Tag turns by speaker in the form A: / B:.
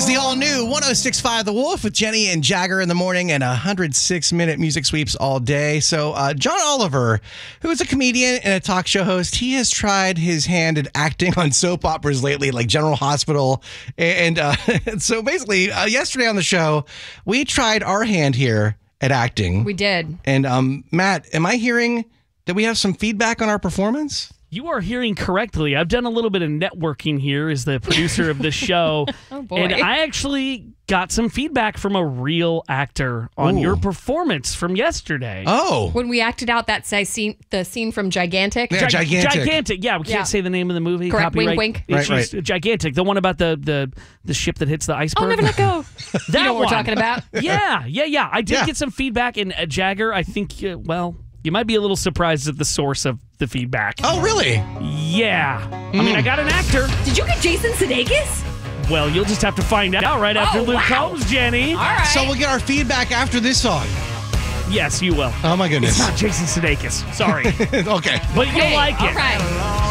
A: the all-new 106.5 The Wolf with Jenny and Jagger in the morning and 106-minute music sweeps all day. So John Oliver, who is a comedian and a talk show host, he has tried his hand at acting on soap operas lately, like General Hospital. And so basically, yesterday on the show, we tried our hand here at acting.
B: We did.
A: And Matt, am I hearing that we have some feedback on our performance?
C: You are hearing correctly. I've done a little bit of networking here as the producer of this show.
B: Oh, boy.
C: And I actually got some feedback from a real actor on your performance from yesterday.
A: Oh.
B: When we acted out that the scene from Gigantic.
A: Yeah, Gigantic.
C: Gigantic. Yeah, we can't say the name of the movie.
B: Correct.
C: Copyright
B: Wink, wink.
A: Right.
C: Gigantic. The one about the ship that hits the iceberg.
B: I'll never let go.
C: That
B: You know what we're
C: one.
B: talking about.
C: Yeah. I did get some feedback, and Jagger, I think, you might be a little surprised at the source of the feedback.
A: Oh, really?
C: Yeah. I mean, I got an actor.
B: Did you get Jason Sudeikis?
C: Well, you'll just have to find out right after Luke comes, Jenny.
B: All right.
A: So we'll get our feedback after this song.
C: Yes, you will.
A: Oh, my goodness.
C: It's not Jason Sudeikis. Sorry.
A: Okay.
C: But you'll like it.
B: All right.